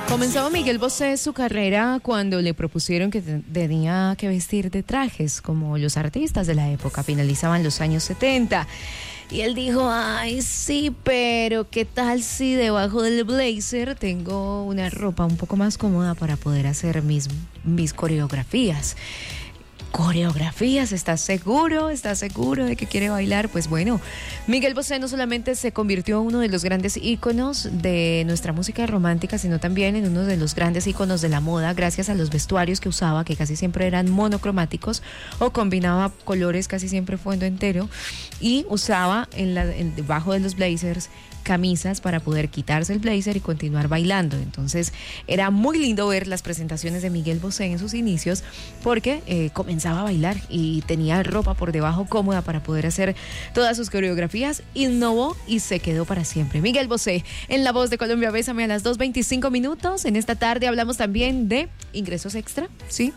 Comenzaba Miguel Bosé su carrera cuando le propusieron que tenía que vestir de trajes como los artistas de la época. Finalizaban los años 70 y él dijo, ay sí, pero ¿qué tal si debajo del blazer tengo una ropa un poco más cómoda para poder hacer mis coreografías? ¿Coreografías? ¿Estás seguro? ¿Estás seguro de que quiere bailar? Pues bueno, Miguel Bosé no solamente se convirtió en uno de los grandes íconos de nuestra música romántica, sino también en uno de los grandes íconos de la moda, gracias a los vestuarios que usaba, que casi siempre eran monocromáticos o combinaba colores casi siempre fondo entero, y usaba debajo de los blazers camisas para poder quitarse el blazer y continuar bailando. Entonces era muy lindo ver las presentaciones de Miguel Bosé en sus inicios, porque comenzaba a bailar y tenía ropa por debajo cómoda para poder hacer todas sus coreografías. Innovó y se quedó para siempre. Miguel Bosé en La Voz de Colombia. Bésame a las 2:25. En esta tarde hablamos también de ingresos extra, ¿sí?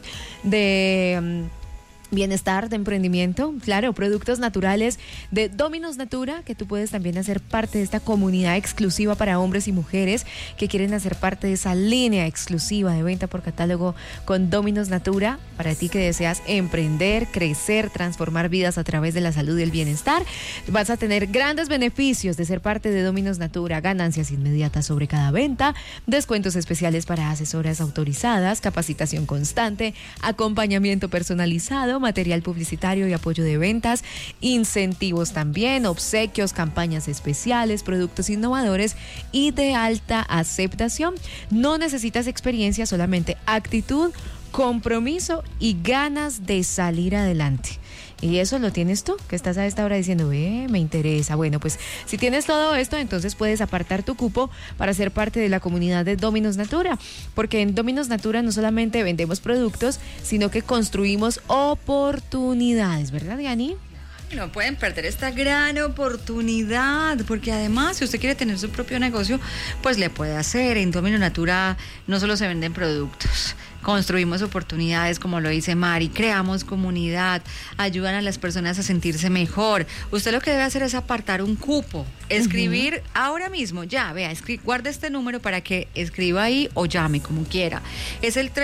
De bienestar, de emprendimiento, claro, productos naturales de Dominos Natura, que tú puedes también hacer parte de esta comunidad exclusiva para hombres y mujeres que quieren hacer parte de esa línea exclusiva de venta por catálogo con Dominos Natura, para ti que deseas emprender, crecer, transformar vidas a través de la salud y el bienestar. Vas a tener grandes beneficios de ser parte de Dominos Natura, ganancias inmediatas sobre cada venta, descuentos especiales para asesoras autorizadas, capacitación constante, acompañamiento personalizado, material publicitario y apoyo de ventas, incentivos también, obsequios, campañas especiales, productos innovadores y de alta aceptación. No necesitas experiencia, solamente actitud, compromiso y ganas de salir adelante. Y eso lo tienes tú, que estás a esta hora diciendo, me interesa. Bueno, pues si tienes todo esto, entonces puedes apartar tu cupo para ser parte de la comunidad de Dominos Natura, porque en Dominos Natura no solamente vendemos productos, sino que construimos oportunidades, ¿verdad, Diani? No pueden perder esta gran oportunidad, porque además, si usted quiere tener su propio negocio, pues le puede hacer. En Domino Natura no solo se venden productos, construimos oportunidades, como lo dice Mari, creamos comunidad, ayudan a las personas a sentirse mejor. Usted lo que debe hacer es apartar un cupo, escribir ahora mismo, ya, vea, guarde este número para que escriba ahí o llame, como quiera. Es el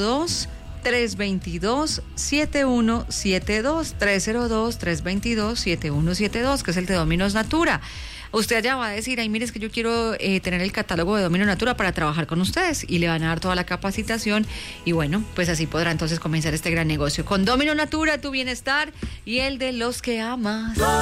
302-322-7172, 302-322-7172, que es el de Dominos Natura. Usted allá va a decir, ay, mire, es que yo quiero tener el catálogo de Domino Natura para trabajar con ustedes, y le van a dar toda la capacitación, y bueno, pues así podrá entonces comenzar este gran negocio. Con Domino Natura, tu bienestar y el de los que amas.